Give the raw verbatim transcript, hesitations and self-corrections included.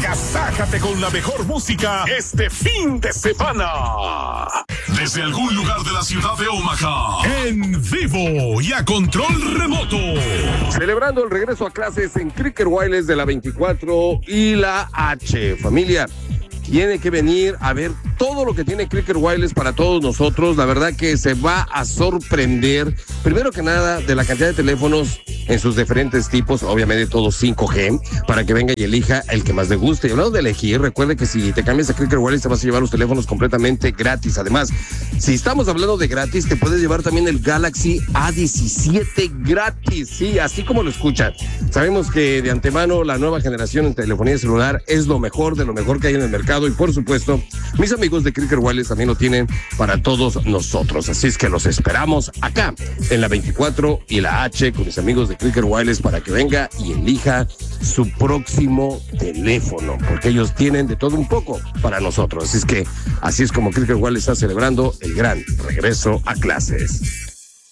agasájate con la mejor música este fin de semana. Desde algún lugar de la ciudad de Omaha, en vivo y a control remoto. Celebrando el regreso a clases en Cricket Wireless de la veinticuatro y la H. Familia, tiene que venir a ver todo lo que tiene Cricket Wireless para todos nosotros. La verdad que se va a sorprender, primero que nada, de la cantidad de teléfonos en sus diferentes tipos, obviamente todos cinco G, para que venga y elija el que más le guste. Y hablando de elegir, recuerde que si te cambias a Cricket Wireless te vas a llevar los teléfonos completamente gratis. Además, si estamos hablando de gratis, te puedes llevar también el Galaxy A diecisiete gratis. Sí, así como lo escuchan. Sabemos que de antemano la nueva generación en telefonía celular es lo mejor de lo mejor que hay en el mercado. Y por supuesto, mis amigos de Cricket Wireless también lo tienen para todos nosotros. Así es que los esperamos acá en la veinticuatro y la H con mis amigos de Cricket Wireless para que venga y elija su próximo teléfono, porque ellos tienen de todo un poco para nosotros. Así es que así es como Cricket Wireless está celebrando el gran regreso a clases.